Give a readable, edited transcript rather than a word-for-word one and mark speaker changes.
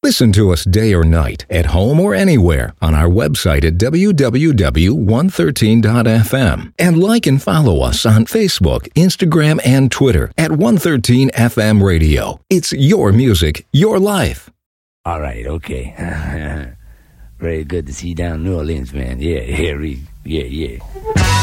Speaker 1: Listen to us day or night, at home or anywhere, on our website at www.113.fm. And like and follow us on Facebook, Instagram, and Twitter at 113FM Radio. It's your music, your life.
Speaker 2: All right, okay. Very good to see you down in New Orleans, man. Yeah.